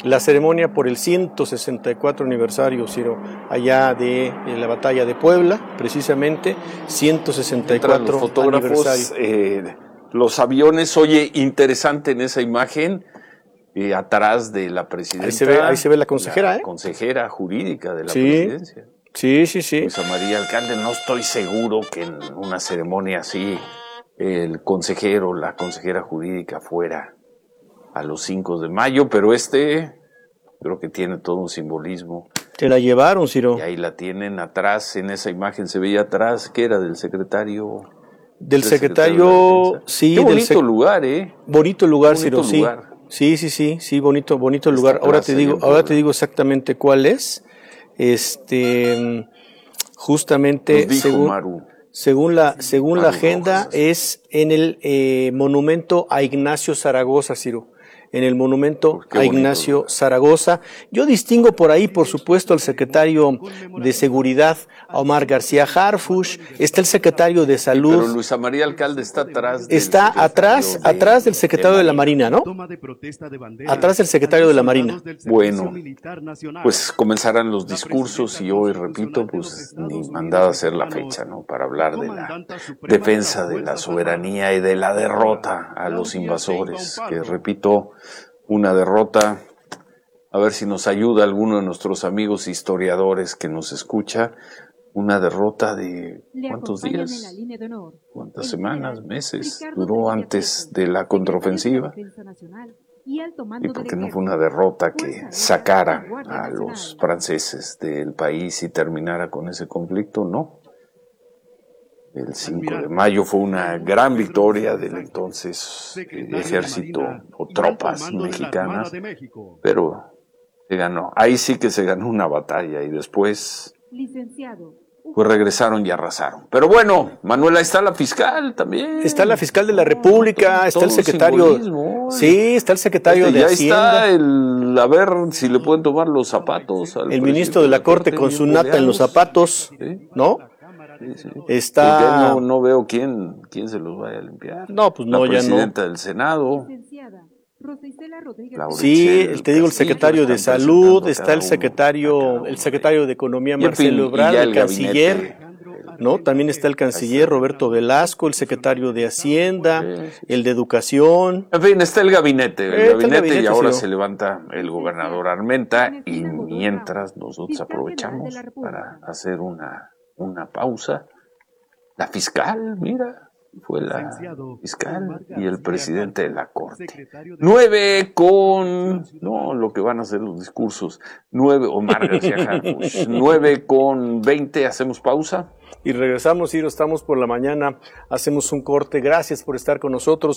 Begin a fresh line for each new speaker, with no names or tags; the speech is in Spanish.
la ceremonia por el 164 aniversario, Ciro, allá de la batalla de Puebla, precisamente, 164
los fotógrafos,
aniversario.
Los aviones, oye, interesante en esa imagen, atrás de la presidenta.
Ahí se ve la consejera,
consejera jurídica de la presidencia.
Sí.
Luisa María Alcalde, no estoy seguro que en una ceremonia así el consejero, la consejera jurídica fuera a los 5 de mayo, pero creo que tiene todo un simbolismo.
Te la llevaron, Ciro.
Y ahí la tienen atrás, en esa imagen se veía atrás, que era del secretario.
Del secretario, sí.
Qué bonito lugar,
Bonito lugar,
bonito
Ciro,
lugar.
Sí, bonito lugar. Ahora te digo exactamente cuál es. Justamente, según la agenda,
Rojas.
Es en el monumento a Ignacio Zaragoza, Ciro. En el monumento a Ignacio Zaragoza. Yo distingo por ahí, por supuesto, al secretario de Seguridad, a Omar García Harfuch, está el secretario de Salud.
Pero Luisa María Alcalde está atrás.
Está atrás del secretario de la Marina, ¿no? Atrás del secretario de la Marina.
Bueno, pues comenzarán los discursos y hoy, repito, pues ni mandado a hacer la fecha, ¿no? Para hablar de la defensa de la soberanía y de la derrota a los invasores, que repito, una derrota, a ver si nos ayuda alguno de nuestros amigos historiadores que nos escucha, una derrota de ¿cuántos días? ¿Cuántas semanas? ¿Meses? Duró antes de la contraofensiva. Y porque no fue una derrota que sacara a los franceses del país y terminara con ese conflicto, no. El 5 de mayo fue una gran victoria del entonces ejército o tropas mexicanas, pero se ganó. Ahí sí que se ganó una batalla y después pues regresaron y arrasaron. Pero bueno, Manuela, está la fiscal también.
Está la fiscal de la República, está el secretario. Sí, está el secretario de Hacienda.
Está a ver si le pueden tomar los zapatos.
El ministro de la Corte con su nata en los zapatos, ¿no?
Sí.
Está.
No veo quién se los vaya a limpiar.
No, pues no, ya no.
La presidenta del Senado.
Sí, te digo, el secretario de Salud, está el secretario de Economía, Marcelo Ebrard, el canciller, ¿no? También está el canciller Roberto Velasco, el secretario de Hacienda, el de Educación.
En fin, está el gabinete y ahora se levanta el gobernador Armenta y mientras nosotros aprovechamos para hacer una pausa. La fiscal, mira, fue la fiscal y el presidente de la Corte. 9 con... No, lo que van a ser los discursos. Omar García Harfuch. 9:20, hacemos pausa.
Y regresamos, Ciro, estamos por la mañana, hacemos un corte. Gracias por estar con nosotros.